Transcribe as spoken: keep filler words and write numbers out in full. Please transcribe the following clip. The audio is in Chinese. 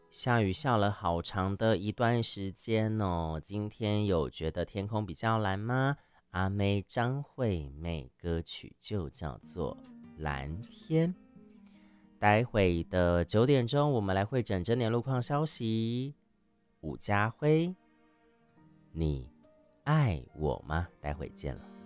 下雨下了好长的一段时间哦。今天有觉得天空比较蓝吗？阿妹张惠妹歌曲就叫做《蓝天》。待会的九点钟，我们来会诊整点路况消息。伍家辉，你爱我吗？待会见了。